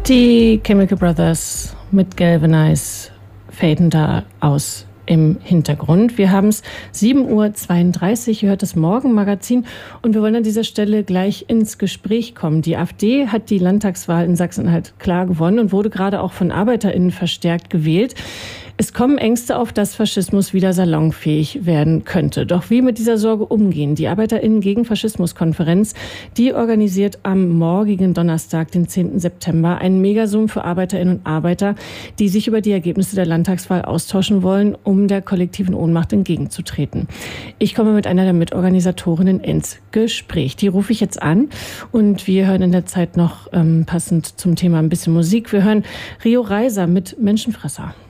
Die Chemical Brothers mit Galvanize faden da aus im Hintergrund. Wir haben es 7:32 Uhr, ihr hört das Morgenmagazin und wir wollen an dieser Stelle gleich ins Gespräch kommen. Die AfD hat die Landtagswahl in Sachsen-Anhalt klar gewonnen und wurde gerade auch von ArbeiterInnen verstärkt gewählt. Es kommen Ängste auf, dass Faschismus wieder salonfähig werden könnte. Doch wie mit dieser Sorge umgehen? Die ArbeiterInnen gegen Faschismus-Konferenz, die organisiert am morgigen Donnerstag, den 10. September, einen Megasum für ArbeiterInnen und Arbeiter, die sich über die Ergebnisse der Landtagswahl austauschen wollen, um der kollektiven Ohnmacht entgegenzutreten. Ich komme mit einer der Mitorganisatorinnen ins Gespräch. Die rufe ich jetzt an und wir hören in der Zeit noch passend zum Thema ein bisschen Musik. Wir hören Rio Reiser mit Menschenfresser.